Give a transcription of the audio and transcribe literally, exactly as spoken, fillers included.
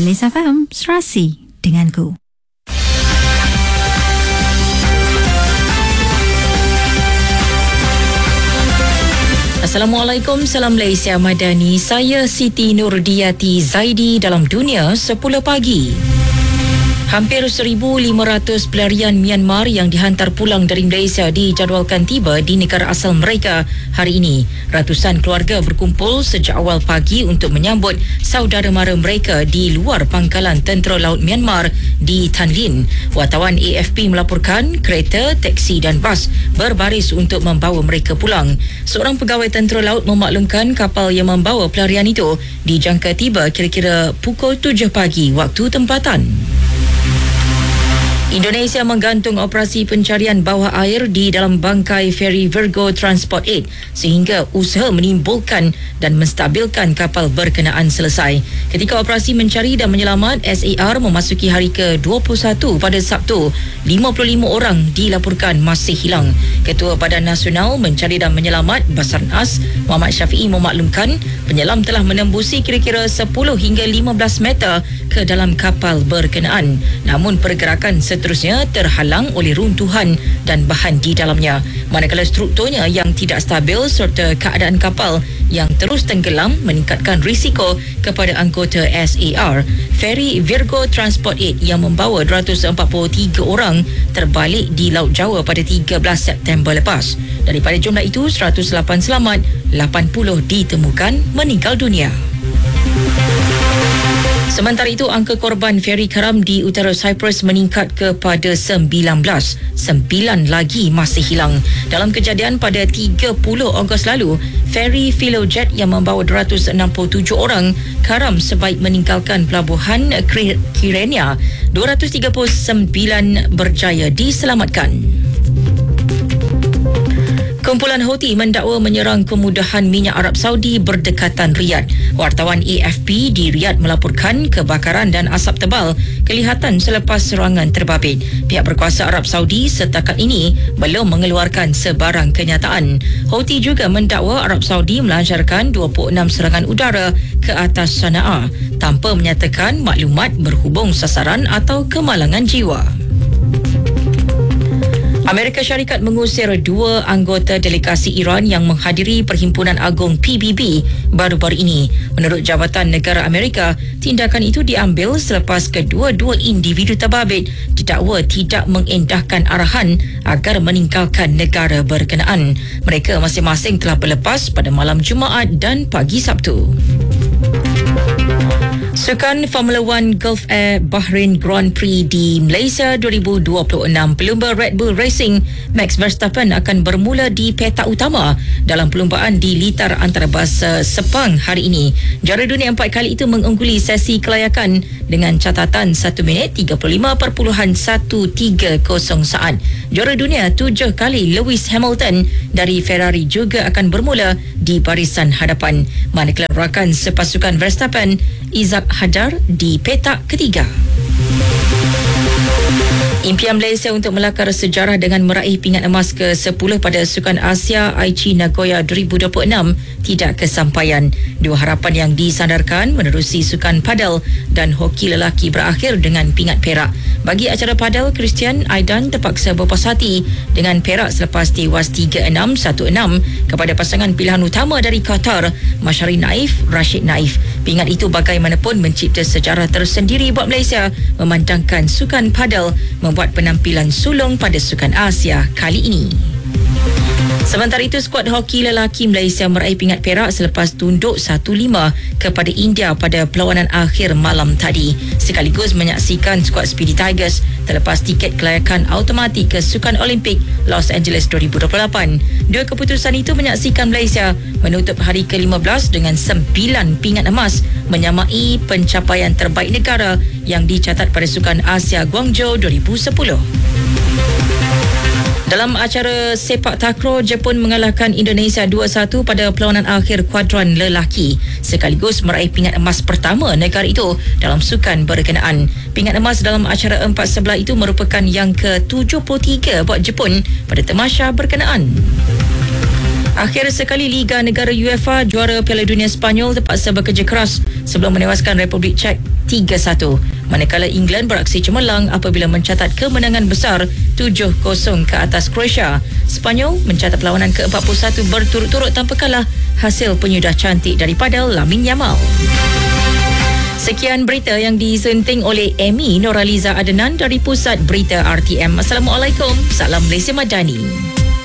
Majlis F M, Serasi denganku. Assalamualaikum, salam Malaysia Madani. Saya Siti Nurdiati Zaidi dalam Dunia sepuluh pagi. Hampir seribu lima ratus pelarian Myanmar yang dihantar pulang dari Malaysia dijadualkan tiba di negara asal mereka hari ini. Ratusan keluarga berkumpul sejak awal pagi untuk menyambut saudara mara mereka di luar pangkalan Tentera Laut Myanmar di Tan Lin. Wartawan A F P melaporkan kereta, teksi dan bas berbaris untuk membawa mereka pulang. Seorang pegawai Tentera Laut memaklumkan kapal yang membawa pelarian itu dijangka tiba kira-kira pukul tujuh pagi waktu tempatan. Indonesia menggantung operasi pencarian bawah air di dalam bangkai feri Virgo Transport lapan sehingga usaha menimbulkan dan menstabilkan kapal berkenaan selesai. Ketika operasi mencari dan menyelamat S A R memasuki hari ke dua puluh satu pada Sabtu, lima puluh lima orang dilaporkan masih hilang. Ketua Badan Nasional Mencari dan Menyelamat Basarnas, Muhammad Syafiee memaklumkan penyelam telah menembusi kira-kira sepuluh hingga lima belas meter ke dalam kapal berkenaan. Namun pergerakan seterusnya terhalang oleh runtuhan dan bahan di dalamnya. Manakala strukturnya yang tidak stabil serta keadaan kapal yang terus tenggelam meningkatkan risiko kepada anggota S A R. Feri Virgo Transport lapan yang membawa dua ratus empat puluh tiga orang terbalik di Laut Jawa pada tiga belas September lepas. Daripada jumlah itu, seratus lapan selamat, lapan puluh ditemukan meninggal dunia. Sementara itu, angka korban feri karam di utara Cyprus meningkat kepada sembilan belas. Sembilan lagi masih hilang. Dalam kejadian pada tiga puluh Ogos lalu, feri Philojet yang membawa dua ratus enam puluh tujuh orang karam sebaik meninggalkan pelabuhan Kyrenia. dua ratus tiga puluh sembilan berjaya diselamatkan. Kumpulan Houthi mendakwa menyerang kemudahan minyak Arab Saudi berdekatan Riyadh. Wartawan A F P di Riyadh melaporkan kebakaran dan asap tebal kelihatan selepas serangan terbabit. Pihak berkuasa Arab Saudi setakat ini belum mengeluarkan sebarang kenyataan. Houthi juga mendakwa Arab Saudi melancarkan dua puluh enam serangan udara ke atas Sana'a tanpa menyatakan maklumat berhubung sasaran atau kemalangan jiwa. Amerika Syarikat mengusir dua anggota delegasi Iran yang menghadiri Perhimpunan Agung P B B baru-baru ini. Menurut Jabatan Negara Amerika, tindakan itu diambil selepas kedua-dua individu terbabit didakwa tidak mengendahkan arahan agar meninggalkan negara berkenaan. Mereka masing-masing telah berlepas pada malam Jumaat dan pagi Sabtu. Sukan Formula One Gulf Air Bahrain Grand Prix di Malaysia dua ribu dua puluh enam, pelumba Red Bull Racing Max Verstappen akan bermula di petak utama dalam perlumbaan di litar antarabangsa Sepang hari ini. Juara dunia empat kali itu mengungguli sesi kelayakan dengan catatan satu minit tiga puluh lima perpuluhan satu tiga kosong saat. Juara dunia tujuh kali Lewis Hamilton dari Ferrari juga akan bermula di barisan hadapan. Manakala rakan sepasukan Verstappen Izzat Hadar di petak ketiga. Impian Malaysia untuk melakar sejarah dengan meraih pingat emas ke sepuluh pada Sukan Asia Aichi Nagoya dua ribu dua puluh enam tidak kesampaian. Dua harapan yang disandarkan menerusi sukan padel dan hoki lelaki berakhir dengan pingat perak. Bagi acara padel, Christian Aidan terpaksa berpuas hati dengan perak selepas tewas tiga enam satu enam kepada pasangan pilihan utama dari Qatar, Mashari Naif, Rashid Naif. Pingat itu bagaimanapun mencipta sejarah tersendiri buat Malaysia memandangkan sukan padel membuat penampilan sulung pada Sukan Asia kali ini. Sementara itu, skuad hoki lelaki Malaysia meraih pingat perak selepas tunduk satu lima kepada India pada perlawanan akhir malam tadi, sekaligus menyaksikan skuad Speedy Tigers terlepas tiket kelayakan automatik ke Sukan Olimpik Los Angeles dua ribu dua puluh lapan. Dua keputusan itu menyaksikan Malaysia menutup hari ke lima belas dengan sembilan pingat emas, menyamai pencapaian terbaik negara yang dicatat pada Sukan Asia Guangzhou dua ribu sepuluh. Dalam acara sepak takraw, Jepun mengalahkan Indonesia dua satu pada perlawanan akhir kuadran lelaki, sekaligus meraih pingat emas pertama negara itu dalam sukan berkenaan. Pingat emas dalam acara empat sebelah itu merupakan yang ke tujuh puluh tiga buat Jepun pada tamasya berkenaan. Akhir sekali Liga Negara UEFA, juara Piala Dunia Sepanyol terpaksa bekerja keras sebelum menewaskan Republik Czech tiga satu. Manakala England beraksi cemerlang apabila mencatat kemenangan besar tujuh kosong ke atas Croatia. Sepanyol mencatat perlawanan ke empat puluh satu berturut-turut tanpa kalah, hasil penyudah cantik daripada Lamine Yamal. Sekian berita yang disunting oleh Amy Noraliza Adenan dari Pusat Berita R T M. Assalamualaikum. Salam Malaysia Madani.